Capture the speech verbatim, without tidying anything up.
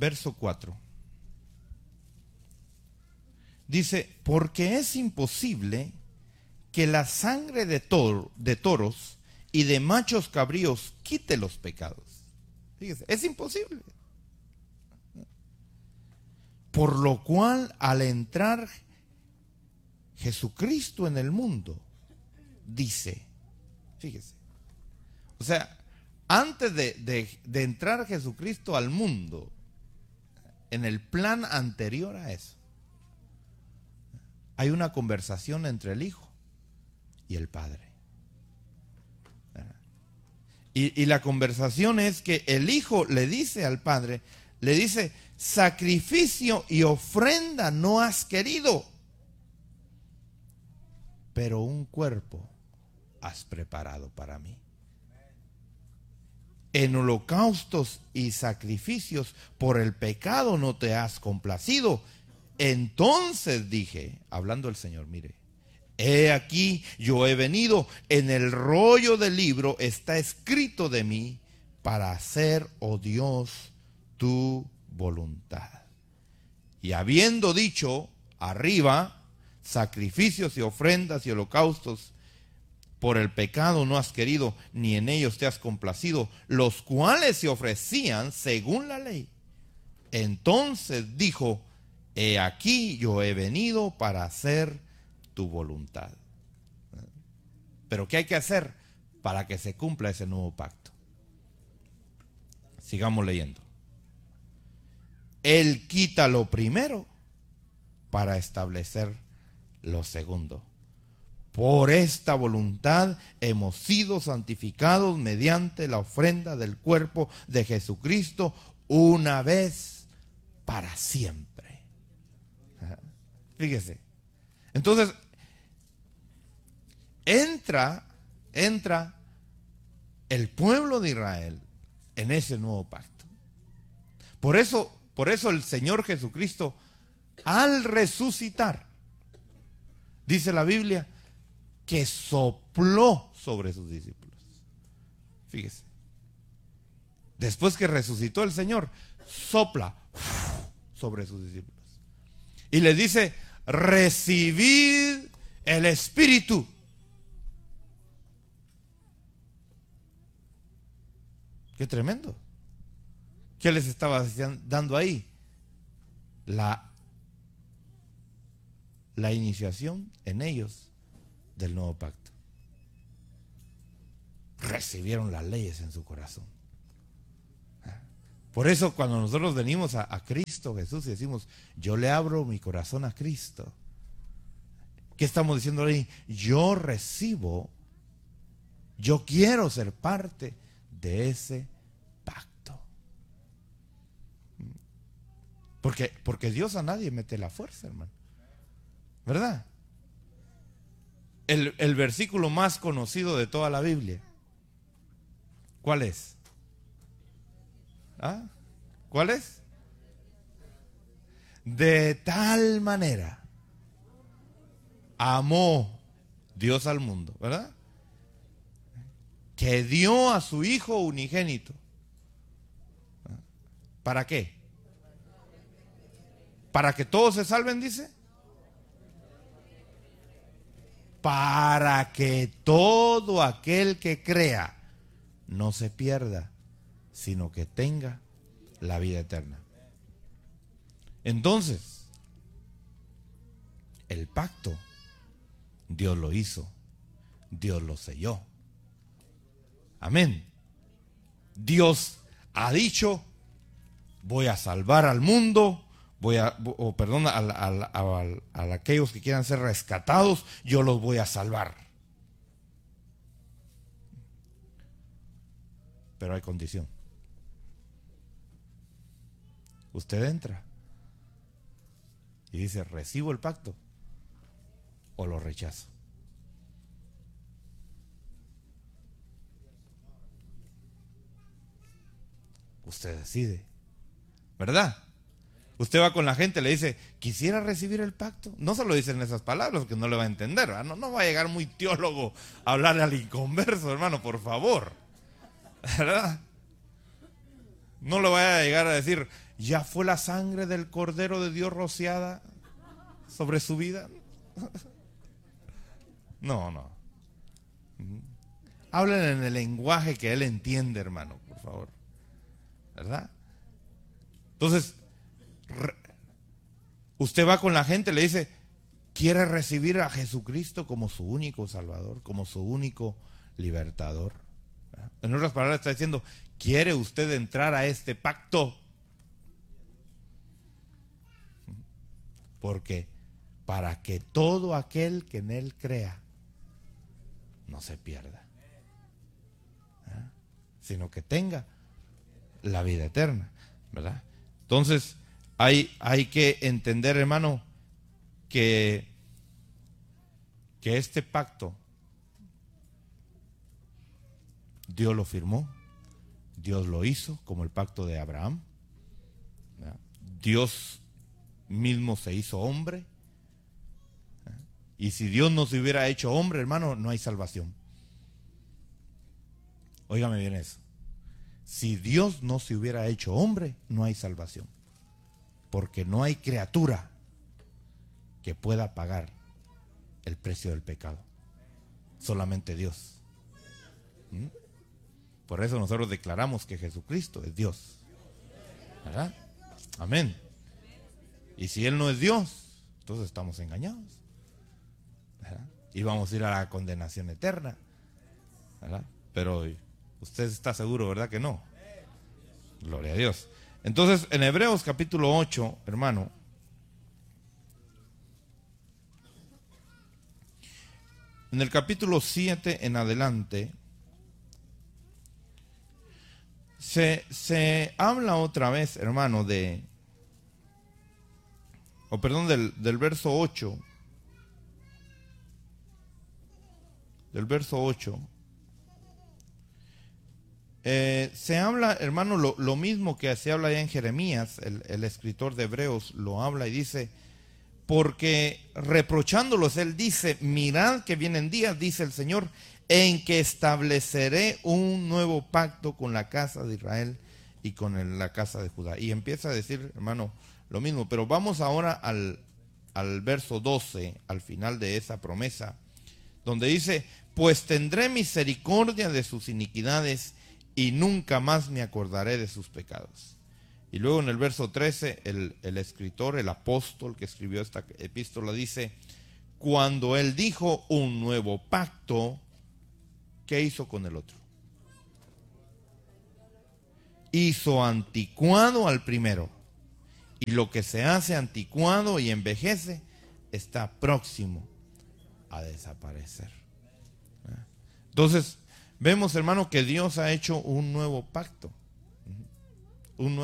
verso cuatro. Dice, porque es imposible que la sangre de, toro, de toros y de machos cabríos quite los pecados. Fíjese, es imposible. Por lo cual, al entrar Jesucristo en el mundo, dice, fíjese, o sea, antes de, de, de entrar Jesucristo al mundo, en el plan anterior a eso, hay una conversación entre el Hijo y el Padre. Y, y la conversación es que el Hijo le dice al Padre, le dice, sacrificio y ofrenda no has querido, pero un cuerpo has preparado para mí. En holocaustos y sacrificios por el pecado no te has complacido. Entonces dije, hablando el Señor, mire, he aquí yo he venido, en el rollo del libro está escrito de mí para hacer, oh Dios, tu voluntad. Y habiendo dicho arriba, sacrificios y ofrendas y holocaustos por el pecado no has querido, ni en ellos te has complacido, los cuales se ofrecían según la ley. Entonces dijo, he aquí yo he venido para hacer tu voluntad. Pero ¿qué hay que hacer para que se cumpla ese nuevo pacto? Sigamos leyendo. Él quita lo primero para establecer lo segundo. Por esta voluntad hemos sido santificados mediante la ofrenda del cuerpo de Jesucristo una vez para siempre. Fíjese. Entonces, entra, entra el pueblo de Israel en ese nuevo pacto. Por eso, por eso el Señor Jesucristo, al resucitar, dice la Biblia, que sopló sobre sus discípulos. Fíjese. Después que resucitó el Señor, sopla sobre sus discípulos. Y les dice, recibid el Espíritu. Qué tremendo. ¿Qué les estaba dando ahí? La, la iniciación en ellos del nuevo pacto. Recibieron las leyes en su corazón. Por eso cuando nosotros venimos a, a Cristo Jesús y decimos, yo le abro mi corazón a Cristo, ¿qué estamos diciendo ahí? Yo recibo, yo quiero ser parte de ese pacto. Porque, porque Dios a nadie mete la fuerza, hermano. ¿Verdad? El, el versículo más conocido de toda la Biblia, ¿cuál es? ¿Ah? ¿Cuál es? De tal manera amó Dios al mundo, ¿verdad? Que dio a su Hijo unigénito. ¿Para qué? ¿Para que todos se salven, dice? Para que todo aquel que crea no se pierda, sino que tenga la vida eterna. Entonces, el pacto, Dios lo hizo, Dios lo selló. Amén. Dios ha dicho, voy a salvar al mundo, voy a, o perdón, a, a, a, a, a aquellos que quieran ser rescatados, yo los voy a salvar. Pero hay condición. Usted entra y dice, ¿recibo el pacto o lo rechazo? Usted decide, ¿verdad? Usted va con la gente, le dice, ¿quisiera recibir el pacto? No se lo dicen esas palabras, que no le va a entender, ¿verdad? No, no va a llegar muy teólogo a hablarle al inconverso, hermano, por favor, ¿verdad? No le vaya a llegar a decir, ¿ya fue la sangre del Cordero de Dios rociada sobre su vida? No, no. Hablen en el lenguaje que él entiende, hermano, por favor. ¿Verdad? Entonces, usted va con la gente, le dice, quiere recibir a Jesucristo como su único Salvador, como su único libertador. ¿Verdad? En otras palabras está diciendo, ¿quiere usted entrar a este pacto? Porque para que todo aquel que en él crea no se pierda, ¿verdad? Sino que tenga la vida eterna, ¿verdad? Entonces hay, hay que entender, hermano, que, que este pacto Dios lo firmó, Dios lo hizo, como el pacto de Abraham, ¿verdad? Dios mismo se hizo hombre, ¿verdad? Y si Dios no se hubiera hecho hombre, hermano, no hay salvación. Óigame bien eso. Si Dios no se hubiera hecho hombre, no hay salvación. Porque no hay criatura que pueda pagar el precio del pecado. Solamente Dios. ¿Mm? Por eso nosotros declaramos que Jesucristo es Dios. ¿Verdad? Amén. Y si Él no es Dios, entonces estamos engañados. ¿Verdad? Y vamos a ir a la condenación eterna. ¿Verdad? Pero usted está seguro, ¿verdad que no? Gloria a Dios. Entonces, en Hebreos capítulo ocho, hermano, en el capítulo siete en adelante, se, se habla otra vez, hermano, de, o perdón, del, del verso ocho, del verso ocho, Eh, se habla, hermano, lo, lo mismo que se habla ya en Jeremías, el, el escritor de Hebreos lo habla y dice, porque reprochándolos él dice, mirad que vienen días, dice el Señor, en que estableceré un nuevo pacto con la casa de Israel y con el, la casa de Judá. Y empieza a decir, hermano, lo mismo, pero vamos ahora al, al verso doce, al final de esa promesa, donde dice, pues tendré misericordia de sus iniquidades y nunca más me acordaré de sus pecados. Y luego en el verso trece, el, el escritor, el apóstol que escribió esta epístola dice, cuando él dijo un nuevo pacto, ¿qué hizo con el otro? Hizo anticuado al primero. Y lo que se hace anticuado y envejece está próximo a desaparecer. Entonces, vemos, hermano, que Dios ha hecho un nuevo pacto.